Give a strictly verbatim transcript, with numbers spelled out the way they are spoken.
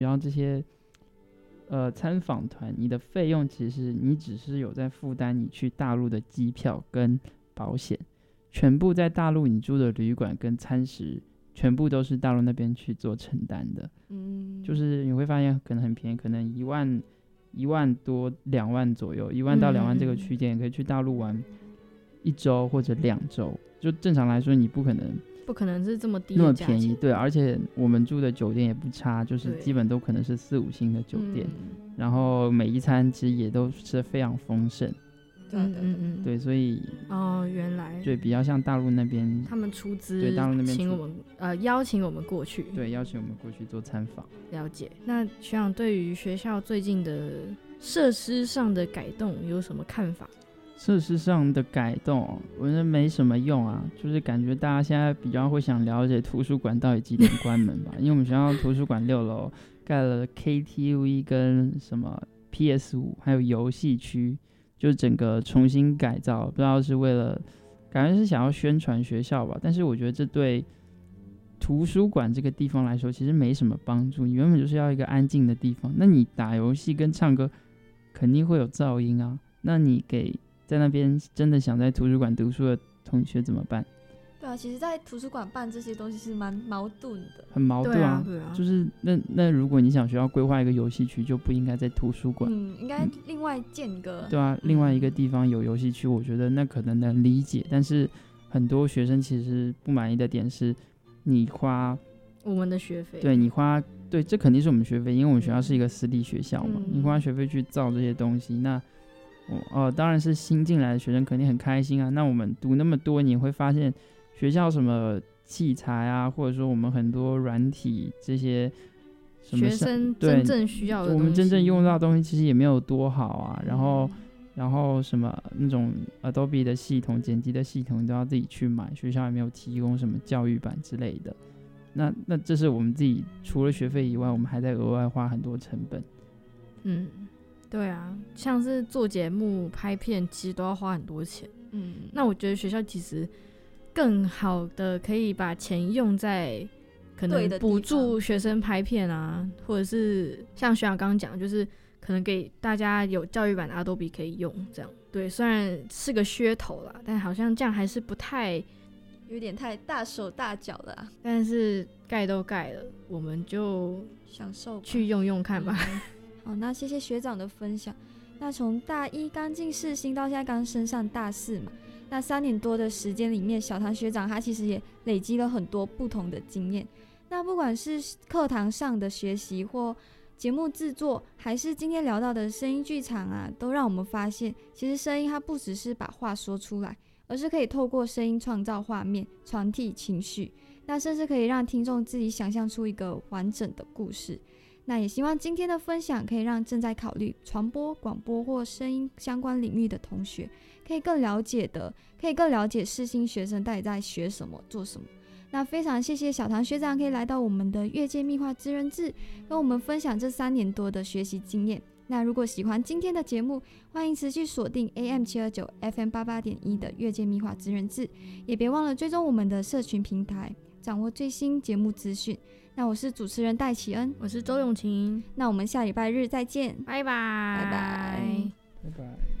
然后这些呃参访团，你的费用其实你只是有在负担你去大陆的机票跟保险，全部在大陆你住的旅馆跟餐食全部都是大陆那边去做承担的。嗯，就是你会发现可能很便宜，可能一万一万多两万左右，一万到两万这个区间，可以去大陆玩一周或者两周。就正常来说，你不可能不可能是这么低那么的价钱， 便宜，对，而且我们住的酒店也不差，就是基本都可能是四五星的酒店，嗯、然后每一餐其实也都吃得非常丰盛。 嗯嗯嗯， 对，所以哦，原来对比较像大陆那边， 他们出资对大陆那边请我们呃邀请我们过去， 对，邀请我们过去做参访。 了解。那学长对于学校最近的设施上的改动有什么看法？ 设施上的改动，我觉得没什么用啊，就是感觉大家现在比较会想了解图书馆到底几点关门吧，因为我们学校图书馆六楼盖了 K T V 跟什么 P S 五，还有游戏区。就整个重新改造，不知道是为了感觉是想要宣传学校吧，但是我觉得这对图书馆这个地方来说其实没什么帮助。你原本就是要一个安静的地方，那你打游戏跟唱歌肯定会有噪音啊，那你给在那边真的想在图书馆读书的同学怎么办？ 对啊，其实在图书馆办这些东西是蛮矛盾的， 很矛盾啊。 对啊，对啊， 就是那那如果你想学校规划一个游戏区，就不应该在图书馆， 嗯，应该另外建一个、嗯、 对啊，另外一个地方有游戏区，我觉得那可能能理解，但是很多学生其实不满意的点是你花我们的学费， 对，你花对，这肯定是我们学费，因为我们学校是一个私立学校嘛， 嗯、 你花学费去造这些东西，那哦、呃，当然是新进来的学生肯定很开心啊。那我们读那么多年，会发现学校什么器材啊，或者说我们很多软体这些什么学生真正需要的东西， 我们真正用到的东西其实也没有多好啊。然后，嗯、然后什么那种 Adobe 的系统、剪辑的系统，你都要自己去买，学校也没有提供什么教育版之类的。那那这是我们自己除了学费以外，我们还在额外花很多成本。 嗯。对啊，像是做节目、拍片，其实都要花很多钱。嗯，那我觉得学校其实更好的可以把钱用在可能补助学生拍片啊，或者是像学长刚刚讲，就是可能给大家有教育版的 Adobe 可以用，这样。对，虽然是个噱头啦，但好像这样还是不太， 有点太大手大脚了啊。 但是盖都盖了，我们就享受去用用看吧。 嗯好，那谢谢学长的分享。那从大一刚进世新到现在刚升上大四嘛，那三年多的时间里面，小唐学长他其实也累积了很多不同的经验。那不管是课堂上的学习或节目制作，还是今天聊到的声音剧场啊，都让我们发现，其实声音它不只是把话说出来，而是可以透过声音创造画面，传递情绪，那甚至可以让听众自己想象出一个完整的故事。那也希望今天的分享可以让正在考虑传播、广播或声音相关领域的同学，可以更了解的，可以更了解世新学生到底在学什么、做什么。那非常谢谢小唐学长可以来到我们的越界密话职人志，跟我们分享这三年多的学习经验。那如果喜欢今天的节目，欢迎持续锁定 A M 七二九 F M 八八点一的越界密话职人志，也别忘了追踪我们的社群平台，掌握最新节目资讯。那我是主持人戴启恩， 我是周永晴， 那我们下礼拜日再见， 拜拜， 拜拜， 拜拜。